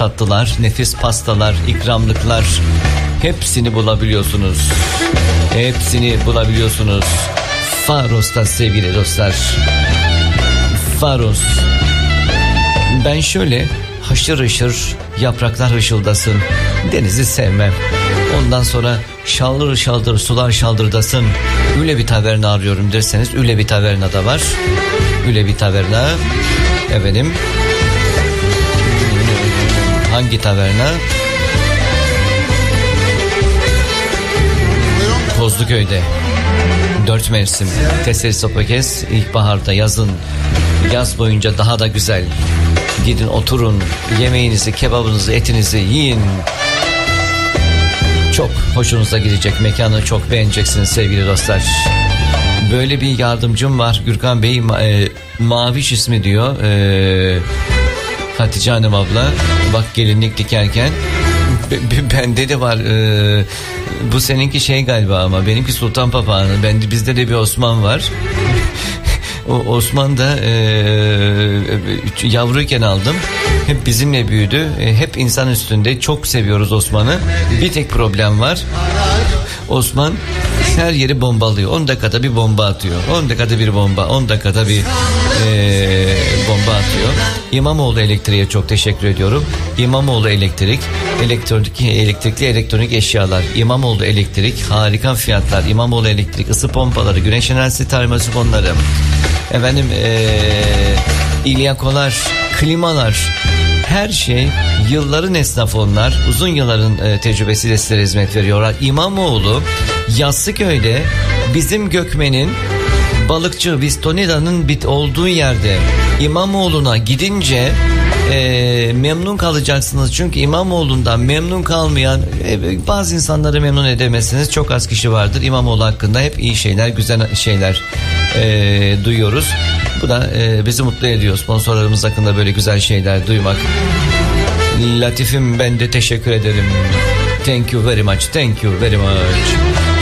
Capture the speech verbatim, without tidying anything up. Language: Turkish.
tatlılar, nefis pastalar, ikramlıklar, hepsini bulabiliyorsunuz. Hepsini bulabiliyorsunuz. Faros'ta sevgili dostlar. Faros. Ben şöyle haşır haşır yapraklar hışıldasın, denizi sevmem. Ondan sonra şaldır şaldır sular şaldırdasın, öyle bir taverna arıyorum derseniz, öyle bir taverna da var. Öyle bir taverna. Efendim. Hangi taverna? Kozluköy'de. Dört mevsim. Teseri Sopakes, ilkbaharda, yazın, yaz boyunca daha da güzel. Gidin oturun, yemeğinizi, kebabınızı, etinizi yiyin. Çok hoşunuza gidecek, mekanı çok beğeneceksiniz sevgili dostlar. Böyle bir yardımcım var Gürkan Bey, ma- e, Maviş ismi diyor. E, Hatice Hanım abla, bak gelinlik dikerken b- b- bende de var. E, bu seninki şey galiba, ama benimki Sultan Papağanı. Ben, bizde de bir Osman var. O Osman da e, yavruyken aldım. Hep bizimle büyüdü. E, hep insan üstünde. Çok seviyoruz Osman'ı. Bir tek problem var. Osman her yeri bombalıyor. on dakikada bir bomba atıyor. on dakikada bir bomba. on dakikada bir e, bomba atıyor. İmamoğlu Elektriğe çok teşekkür ediyorum. İmamoğlu Elektrik, elektronik, elektrikli elektronik eşyalar. İmamoğlu Elektrik, harika fiyatlar. İmamoğlu Elektrik, ısı pompaları, güneş enerjisi termosifonları. Efendim ee, İlyakolar, klimalar, her şey, yılların esnafı onlar, uzun yılların e, tecrübesiyle sizlere hizmet veriyorlar. İmamoğlu Yassıköy'de, bizim Gökmen'in balıkçı Vistonida'nın bit olduğu yerde. İmamoğlu'na gidince e, memnun kalacaksınız, çünkü İmamoğlu'ndan memnun kalmayan e, bazı insanları memnun edemezsiniz. Çok az kişi vardır. İmamoğlu hakkında hep iyi şeyler, güzel şeyler e, duyuyoruz. Bu da e, bizi mutlu ediyor. Sponsorlarımız hakkında böyle güzel şeyler duymak. Latif'im, ben de teşekkür ederim. Thank you very much. Thank you very much.